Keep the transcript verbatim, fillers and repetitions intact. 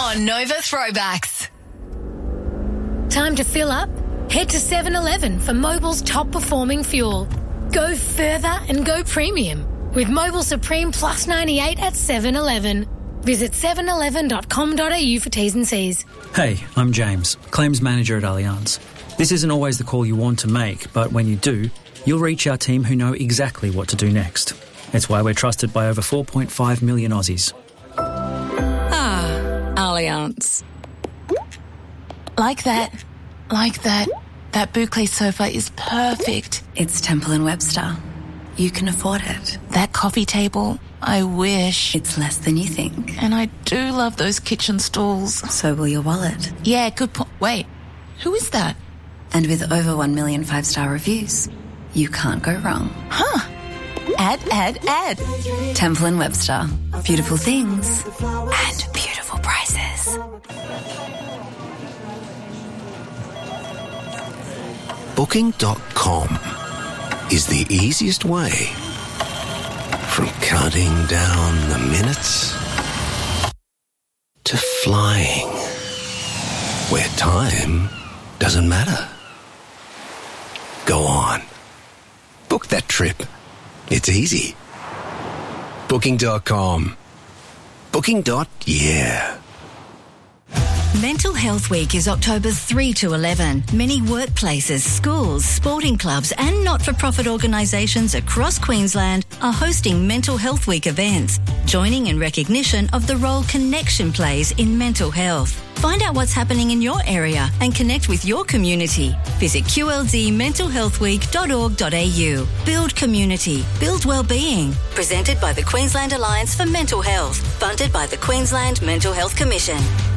on Nova Throwbacks. Time to fill up? Head to seven eleven for Mobil's top-performing fuel. Go further and go premium with Mobil Supreme Plus ninety-eight at seven eleven. Visit seven eleven dot com dot a u for T's and C's. Hey, I'm James, Claims Manager at Allianz. This isn't always the call you want to make, but when you do, you'll reach our team who know exactly what to do next. It's why we're trusted by over four point five million Aussies. Ah, Allianz. Like that. Like that. That boucle sofa is perfect. It's Temple and Webster. You can afford it. That coffee table, I wish. It's less than you think. And I do love those kitchen stools. So will your wallet. Yeah, good point. Wait, who is that? And with over one million five-star reviews, you can't go wrong. Huh. Add, add, add. Temple and Webster. Beautiful things. And beautiful prices. Booking dot com is the easiest way from counting down the minutes to flying where time doesn't matter. Go on. Book that trip. It's easy. Booking dot com. Booking. Yeah. Mental Health Week is October third to eleven. Many workplaces, schools, sporting clubs and not-for-profit organisations across Queensland are hosting Mental Health Week events, joining in recognition of the role connection plays in mental health. Find out what's happening in your area and connect with your community. Visit q l d mental health week dot org dot a u. Build community. Build wellbeing. Presented by the Queensland Alliance for Mental Health. Funded by the Queensland Mental Health Commission.